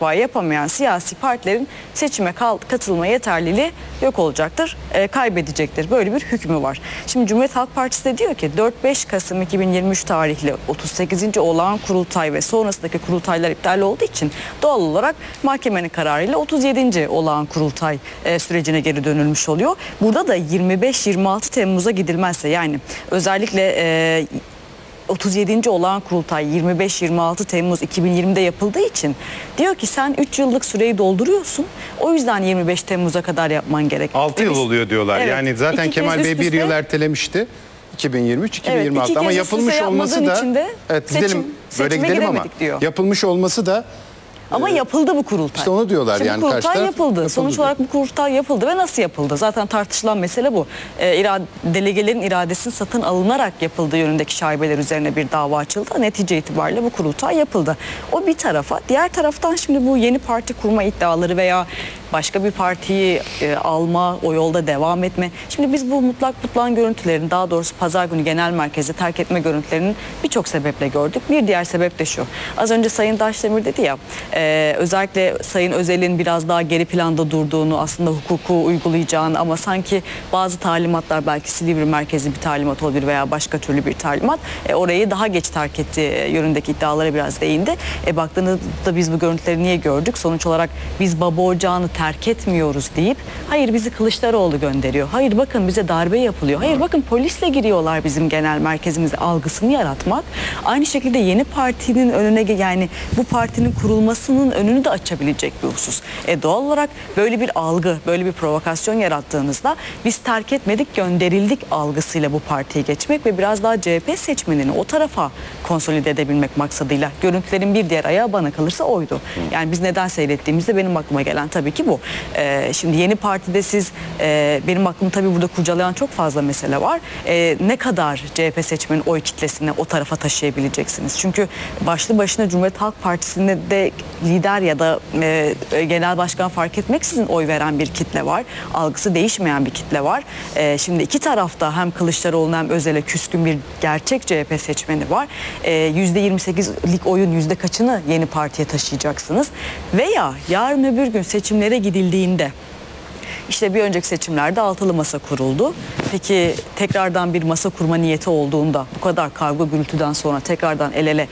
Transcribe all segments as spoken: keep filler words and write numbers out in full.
istikbal yapamayan siyasi partilerin seçime katılma yeterliliği yok olacaktır, e, kaybedecektir. Böyle bir hükmü var. Şimdi Cumhuriyet Halk Partisi de diyor ki dört beş Kasım iki bin yirmi üç tarihli otuz sekizinci olağan kurultay ve sonrasındaki kurultaylar iptal olduğu için doğal olarak mahkemenin kararıyla otuz yedinci olağan kurultay e, sürecine geri dönülmüş oluyor. Burada da yirmi beş yirmi altı Temmuz'a gidilmezse, yani özellikle e, otuz yedinci olağan kurultay yirmi beş yirmi altı Temmuz iki bin yirmide yapıldığı için diyor ki sen üç yıllık süreyi dolduruyorsun. O yüzden yirmi beş Temmuz'a kadar yapman gerek. altı yıl oluyor diyorlar. Evet, yani zaten Kemal Bey bir yıl ertelemişti. iki bin yirmi üç iki bin yirmi altı evet, ama yapılmış olması da evet, gidelim seçim, böyle gidelim ama diyor. Yapılmış olması da Ama yapıldı bu kurultay. İşte onu diyorlar işte yani. Bu kurultay yapıldı. yapıldı. Sonuç olarak bu kurultay yapıldı ve nasıl yapıldı? Zaten tartışılan mesele bu. Ee, irade, delegelerin iradesinin satın alınarak yapıldığı yönündeki şaibeler üzerine bir dava açıldı. Netice itibariyle bu kurultay yapıldı. O bir tarafa. Diğer taraftan şimdi bu yeni parti kurma iddiaları veya başka bir partiyi e, alma, o yolda devam etme. Şimdi biz bu mutlak mutlağın görüntülerini, daha doğrusu pazar günü genel merkezi terk etme görüntülerinin birçok sebeple gördük. Bir diğer sebep de şu. Az önce Sayın Taşdemir dedi ya, e, özellikle Sayın Özel'in biraz daha geri planda durduğunu, aslında hukuku uygulayacağını ama sanki bazı talimatlar, belki Silivri merkezi bir talimat olabilir veya başka türlü bir talimat, e, orayı daha geç terk ettiği yönündeki iddialara biraz değindi. E, baktığınızda biz bu görüntüleri niye gördük? Sonuç olarak biz baba ocağını terk etmiyoruz deyip hayır bizi Kılıçdaroğlu gönderiyor. Hayır bakın bize darbe yapılıyor. Hayır bakın polisle giriyorlar bizim genel merkezimize algısını yaratmak. Aynı şekilde yeni partinin önüne, yani bu partinin kurulmasının önünü de açabilecek bir husus. E doğal olarak böyle bir algı, böyle bir provokasyon yarattığınızda biz terk etmedik, gönderildik algısıyla bu partiye geçmek ve biraz daha C H P seçmenini o tarafa konsolide edebilmek maksadıyla görüntülerin bir diğer ayağı bana kalırsa oydu. Yani biz neden seyrettiğimizde benim aklıma gelen tabii ki bu. Ee, şimdi yeni partide siz, e, benim aklım tabii burada kurcalayan çok fazla mesele var. E, ne kadar C H P seçmenin oy kitlesini o tarafa taşıyabileceksiniz? Çünkü başlı başına Cumhuriyet Halk Partisi'nde de lider ya da e, genel başkan fark etmeksizin oy veren bir kitle var. Algısı değişmeyen bir kitle var. E, şimdi iki tarafta hem Kılıçdaroğlu'na hem Özel'e küskün bir gerçek C H P seçmeni var. E, yüzde yirmi sekizlik oyun yüzde kaçını yeni partiye taşıyacaksınız? Veya yarın öbür gün seçimlere gidildiğinde, işte bir önceki seçimlerde altılı masa kuruldu. Peki tekrardan bir masa kurma niyeti olduğunda, bu kadar kavga gürültüden sonra tekrardan el ele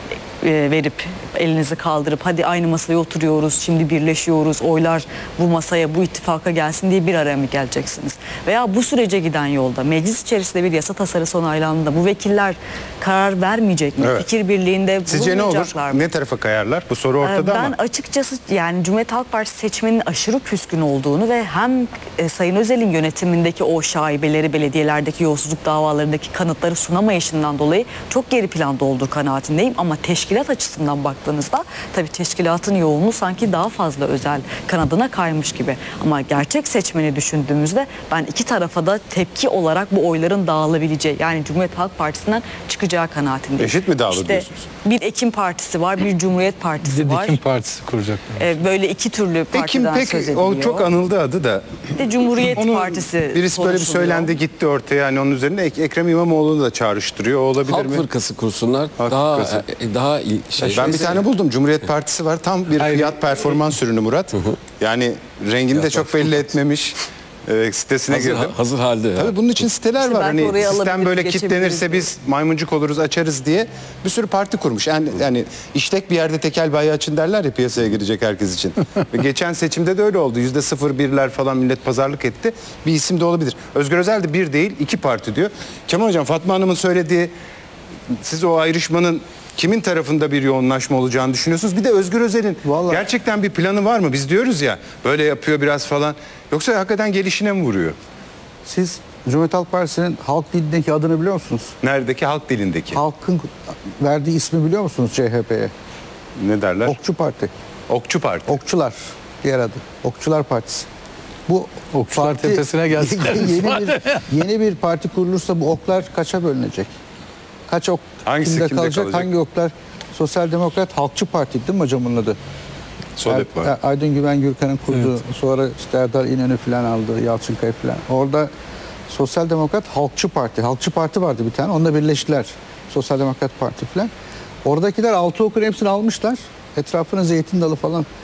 verip elinizi kaldırıp hadi aynı masaya oturuyoruz, şimdi birleşiyoruz, oylar bu masaya, bu ittifaka gelsin diye bir araya mı geleceksiniz? Veya bu sürece giden yolda meclis içerisinde bir yasa tasarısı onaylandığında bu vekiller karar vermeyecek mi? Evet. Fikir birliğinde Sizce ne olur? mı? Ne tarafa kayarlar? Bu soru ortada ben ama. Ben açıkçası yani Cumhuriyet Halk Partisi seçmenin aşırı küskün olduğunu ve hem e, Sayın Özel'in yönetimindeki o şaibeleri, belediyelerdeki yolsuzluk davalarındaki kanıtları sunamayışından dolayı çok geri planda olduğu kanaatindeyim. Ama teşkilat açısından baktığınızda tabii teşkilatın yoğunluğu sanki daha fazla Özel kanadına kaymış gibi. Ama gerçek seçmeni düşündüğümüzde ben iki tarafa da tepki olarak bu oyların dağılabileceği, yani Cumhuriyet Halk Partisi'nden çıkacağı kanaatindeyim. Eşit mi dağılır işte diyorsunuz? Bir Ekim Partisi var, bir Cumhuriyet Partisi Bir de var. Ekim Partisi kuracaklar. Ee, böyle iki türlü partiden Ekim pek söz ediliyor. o çok anıldı adı da. Bir de Cumhuriyet Onu Partisi birisi böyle bir konuşuluyor. söylendi gitti ortaya, yani onun üzerine Ek- Ekrem İmamoğlu'nu da çağrıştırıyor. O olabilir Halk mi? fırkası kursunlar. Halk daha fırkası. e, daha iyi şey. Ben bir tane buldum. Cumhuriyet Partisi var. Tam bir Hayır. fiyat performans ürünü Murat. Yani rengini de çok belli etmemiş. Ee, sitesine hazır, girdim. hazır halde. ya. Tabii bunun için siteler İşte var. belki Hani oraya sistem alabiliriz, böyle geçebiliriz kitlenirse diye. biz maymuncuk oluruz, açarız diye bir sürü parti kurmuş. Yani, yani işlek bir yerde tekel bayi açın derler ya, piyasaya girecek herkes için. Ve geçen seçimde de öyle oldu. Yüzde sıfır birler falan millet pazarlık etti. Bir isim de olabilir. Özgür Özel de bir değil, iki parti diyor. Kemal Hocam, Fatma Hanım'ın söylediği, siz o ayrışmanın kimin tarafında bir yoğunlaşma olacağını düşünüyorsunuz? Bir de Özgür Özel'in Vallahi- gerçekten bir planı var mı? Biz diyoruz ya böyle yapıyor biraz falan. Yoksa hakikaten gelişine mi vuruyor? Siz Cumhuriyet Halk Partisi'nin halk dilindeki adını biliyor musunuz? Neredeki? Halk dilindeki. Halkın verdiği ismi biliyor musunuz C H P'ye? Ne derler? Okçu Parti. Okçu Parti. Okçular diğer adı. Okçular Partisi. Bu Okçular tepesine gelsinler. yeni bir yeni bir parti kurulursa bu oklar kaça bölünecek? Kaç ok Hangisi kimde kimde kalacak? kalacak? Hangi oklar? Sosyal Demokrat Halkçı Parti değil mi hocam onun adı? Sodep var. Er- Aydın Güven Gürkan'ın kurduğu, sonra işte Erdal İnönü falan aldı, Yalçınkaya falan. Orada Sosyal Demokrat Halkçı Parti, Halkçı Parti vardı bir tane, onunla birleştiler. Sosyal Demokrat Parti falan. Oradakiler altı okun hepsini almışlar. Etrafına zeytin dalı falan